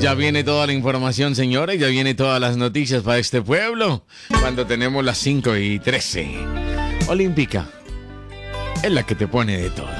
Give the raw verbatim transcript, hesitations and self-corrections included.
Ya viene toda la información, señores, ya viene todas las noticias para este pueblo. Cuando tenemos las cinco y trece. Olímpica es la que te pone de todo.